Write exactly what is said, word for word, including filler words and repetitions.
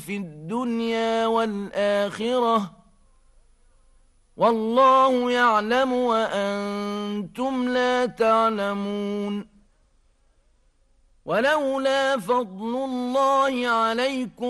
في الدنيا والآخرة والله يعلم وأنتم لا تعلمون ولولا فضل الله عليكم